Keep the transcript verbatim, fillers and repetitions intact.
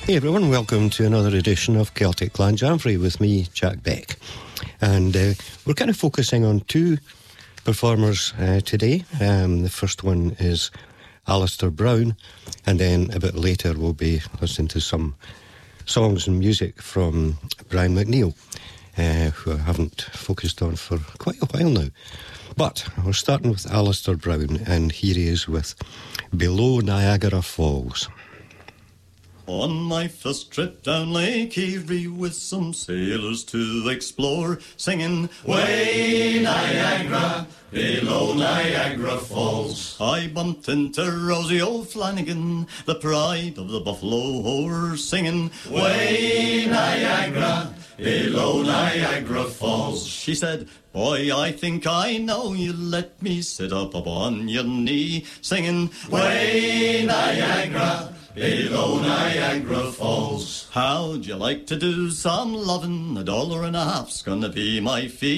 Hey everyone, welcome to another edition of Celtic Glanjamfrey with me, Jack Beck. And uh, we're kind of focusing on two performers uh, today. Um, the first one is Alistair Brown, and then a bit later we'll be listening to some songs and music from Brian McNeill, uh, who I haven't focused on for quite a while now. But we're starting with Alistair Brown, and here he is with Below Niagara Falls. On my first trip down Lake Erie with some sailors to explore, singing, Way Niagara, below Niagara Falls. I bumped into Rosie O'Flanagan, the pride of the Buffalo Horse, singing, Way Niagara, below Niagara Falls. She said, Boy, I think I know you, let me sit up upon your knee, singing, Way Niagara, below Niagara Falls. How'd you like to do some lovin'? A dollar and a half's gonna be my fee.